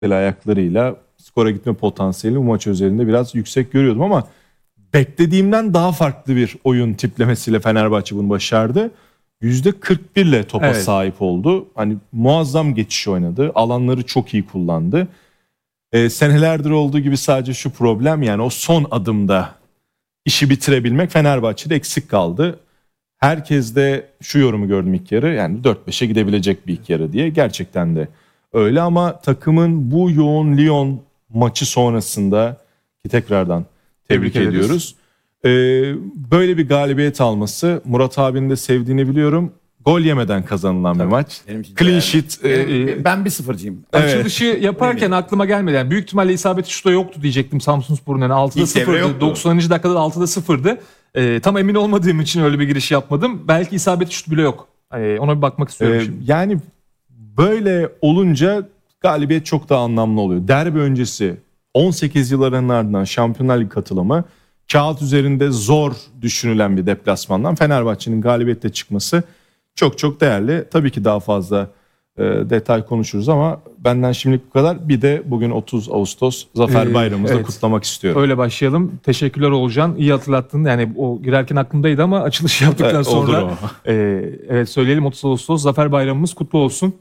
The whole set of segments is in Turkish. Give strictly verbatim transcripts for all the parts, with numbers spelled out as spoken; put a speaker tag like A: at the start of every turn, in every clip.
A: ayaklarıyla skora gitme potansiyeli bu maç özelinde biraz yüksek görüyordum ama beklediğimden daha farklı bir oyun tiplemesiyle Fenerbahçe bunu başardı. yüzde kırk bir ile topa
B: Evet.
A: sahip oldu. Hani muazzam geçiş oynadı. Alanları çok iyi kullandı. Ee, senelerdir olduğu gibi sadece şu problem, yani o son adımda işi bitirebilmek Fenerbahçe'de eksik kaldı. Herkes de şu yorumu gördüm ilk yarı, yani dört beşe gidebilecek bir ilk yarı diye. Gerçekten de öyle ama takımın bu yoğun Lyon maçı sonrasında, ki tekrardan tebrik,
B: Tebrik ederiz.
A: ediyoruz. Ee, böyle bir galibiyet alması, Murat abinin de sevdiğini biliyorum. Gol yemeden kazanılan bir maç.
C: Benim için de
A: Clean
C: yani.
A: sheet. e,
C: Benim- ben bir sıfırcıyım.
A: Evet.
B: Açılışı yaparken aklıma gelmedi. Yani büyük ihtimalle isabetli şutu yoktu diyecektim Samsunspor'un. Yani altıda
C: İlk devre
B: sıfırdı.
C: yoktu.
B: doksanıncı dakikada da altıda sıfırdı. Ee, tam emin olmadığım için öyle bir giriş yapmadım. Belki isabetli şut bile yok. Ee, ona bir bakmak istiyorum
A: Ee,
B: şimdi.
A: yani böyle olunca galibiyet çok daha anlamlı oluyor. Derbi öncesi on sekiz yılların ardından Şampiyonlar Ligi katılımı, kağıt üzerinde zor düşünülen bir deplasmandan Fenerbahçe'nin galibiyette çıkması çok çok değerli. Tabii ki daha fazla e, detay konuşuruz ama benden şimdilik bu kadar. Bir de bugün otuz Ağustos Zafer
B: Ee,
A: Bayramımızı da
B: evet.
A: kutlamak istiyorum.
B: Öyle başlayalım. Teşekkürler Oğulcan. İyi hatırlattın. Yani o girerken aklımdaydı ama açılış yaptıktan
A: Evet, olur
B: sonra
A: o.
B: e, evet söyleyelim, otuz Ağustos Zafer Bayramımız kutlu olsun.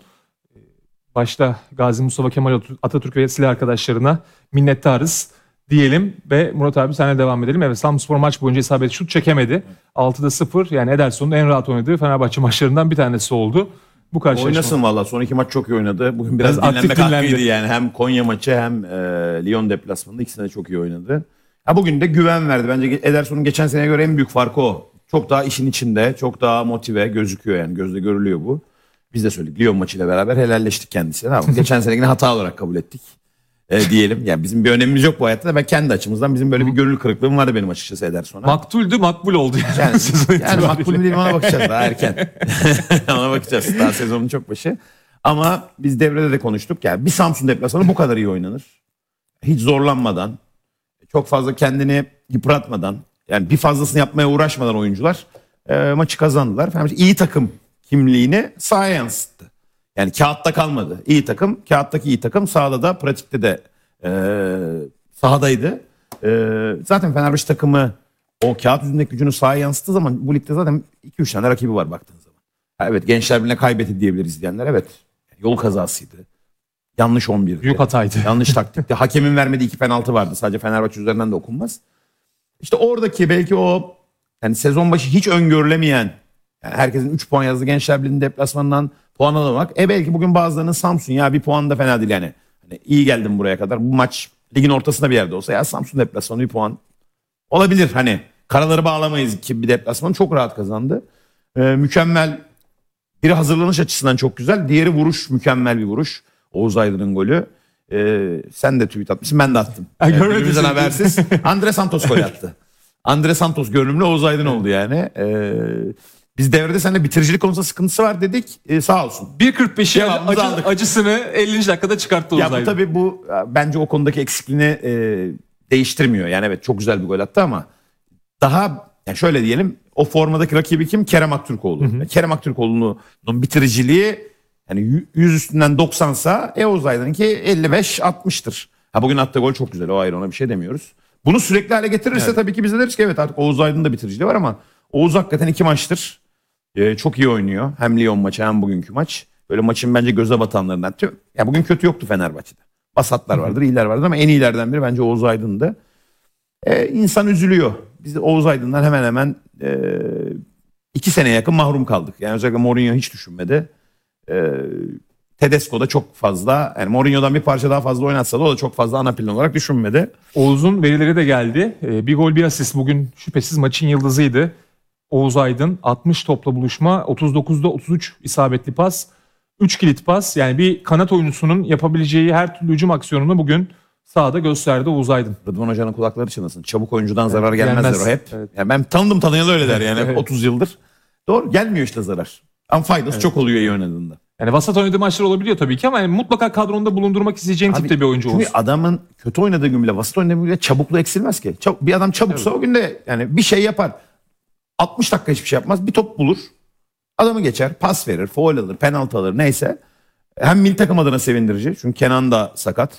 B: Başta Gazi Mustafa Kemal Atatürk ve silah arkadaşlarına minnettarız diyelim ve Murat abi senle devam edelim. Evet, Samsunspor maç boyunca isabetli şut çekemedi. altıda sıfır, yani Ederson'un en rahat oynadığı Fenerbahçe maçlarından bir tanesi oldu. Bu karşılaşma.
C: Oynasın valla. Son iki maç çok iyi oynadı. Bugün biraz,
B: Biraz aktif
C: dinlenmek
B: dinlendi.
C: hakkıydı yani. Hem Konya maçı hem e, Lyon deplasmanında ikisinde de çok iyi oynadı. Ha, bugün de güven verdi. Bence Ederson'un geçen seneye göre en büyük farkı o. Çok daha işin içinde, çok daha motive gözüküyor yani. Gözle görülüyor bu. Biz de söyledik, Lyon maçıyla beraber helalleştik kendisine. Ama geçen senekini hata olarak kabul ettik. E, diyelim. Yani bizim bir önemimiz yok bu hayatta da ben kendi açımızdan bizim böyle bir gönül kırıklığım vardı benim açıkçası Ederson'a.
B: Maktuldü, makbul oldu.
C: Yani,
B: Sezon
C: yani
B: itibariyle.
C: makbul mu değil mi ona bakacağız daha erken. Ona bakacağız daha sezonun çok başı. Ama biz devrede de konuştuk. Yani bir Samsun deplasmanı bu kadar iyi oynanır. Hiç zorlanmadan, çok fazla kendini yıpratmadan, yani bir fazlasını yapmaya uğraşmadan oyuncular e, maçı kazandılar. Fenerbahçe iyi takım kimliğini sahaya yansıttı. Yani kağıtta kalmadı. İyi takım, kağıttaki iyi takım sahada da pratikte de e, sahadaydı. E, zaten Fenerbahçe takımı o kağıt yüzündeki gücünü sahaya yansıttığı zaman bu ligde zaten iki üç tane rakibi var baktığın zaman. Ha, evet, Gençler Birliği'ne kaybetti diyebiliriz diyenler. Evet, yol kazasıydı. Yanlış on birdi.
B: Büyük hataydı.
C: Yanlış taktikti. Hakemin vermediği iki penaltı vardı. Sadece Fenerbahçe üzerinden de okunmaz. İşte oradaki belki o yani sezon başı hiç öngörülemeyen, yani herkesin üç puan yazdığı Gençler Birliği'nin deplasmanından puan alamak. E belki bugün bazılarının Samsun ya bir puan da fena değil yani. Hani iyi geldim buraya kadar. Bu maç ligin ortasında bir yerde olsa ya Samsun deplasmanı bir puan olabilir. Hani karaları bağlamayız ki bir deplasmanı çok rahat kazandı. Ee, mükemmel. Biri hazırlanış açısından çok güzel. Diğeri vuruş, mükemmel bir vuruş. Oğuz Aydın'ın golü. Ee, sen de tweet atmışsın, ben de attım.
B: Ha,
C: Yani
B: görmedim
C: birbirimizden
B: seni.
C: habersiz. Andre Santos gol attı. Andre Santos görünümlü Oğuz Aydın oldu yani. Ee, biz devrede seninle bitiricilik konusunda sıkıntısı var dedik. Ee, sağ olsun.
B: bir kırk beşi
C: Cevabımızı
B: acı,
C: aldık.
B: acısını ellinci dakikada çıkarttı
C: Ya
B: Oğuz
C: bu
B: Aydın.
C: tabii bu bence o konudaki eksikliğini e, değiştirmiyor. Yani evet çok güzel bir gol attı ama daha yani şöyle diyelim, o formadaki rakibi kim? Kerem Aktürkoğlu. Yani Kerem Aktürkoğlu'nun bitiriciliği yani yüz üstünden doksansa e Oğuz Aydın'ınki elli beş altmıştır. Ha, bugün attığı gol çok güzel, o ayrı, ona bir şey demiyoruz. Bunu sürekli hale getirirse
B: Evet.
C: tabii ki biz de deriz ki evet artık Oğuz Aydın'ın da bitiriciliği var ama Oğuz hakikaten iki maçtır e, çok iyi oynuyor. Hem Lyon maçı hem bugünkü maç. Böyle maçın bence göze batanlarından. Tüm, ya bugün kötü yoktu Fenerbahçe'de. Basatlar vardır, iyiler vardır ama en iyilerden biri bence Oğuz Aydın'dı. Ee, insan üzülüyor. Biz Oğuz Aydın'dan hemen hemen e, iki seneye yakın mahrum kaldık. Yani özellikle Mourinho hiç düşünmedi. Ee, Tedesco da çok fazla, yani Mourinho'dan bir parça daha fazla oynatsa da o da çok fazla ana plan olarak düşünmedi.
B: Oğuz'un verileri de geldi. Ee, bir gol bir asist bugün şüphesiz maçın yıldızıydı. Oğuz Aydın altmış topla buluşma, otuz dokuzda otuz üç isabetli pas, üç kilit pas. Yani bir kanat oyuncusunun yapabileceği her türlü hücum aksiyonunu bugün sahada gösterdi Oğuz Aydın.
C: Rıdvan Hoca'nın kulakları çınlasın. Çabuk oyuncudan zarar gelmez,
B: gelmez.
C: der o hep.
B: Evet.
C: Yani ben tanıdım tanıyalı öyle der yani
B: Evet.
C: otuz yıldır. Doğru, gelmiyor işte zarar. Ama faydası çok oluyor iyi oynadığında.
B: Yani vasat oynadığı maçlar olabiliyor tabii ki ama yani mutlaka kadronda bulundurmak isteyeceğin
C: Abi,
B: tipte bir oyuncu
C: çünkü
B: Oğuz.
C: adamın kötü oynadığı gün bile, basit oynadığı gün bile çabukluğu eksilmez ki. Çab- bir adam çabuksa o gün de yani bir şey yapar. altmış dakika hiçbir şey yapmaz. Bir top bulur. Adamı geçer, pas verir, faul alır, penaltı alır neyse. Hem milli takım adına sevindirici. Çünkü Kenan da sakat.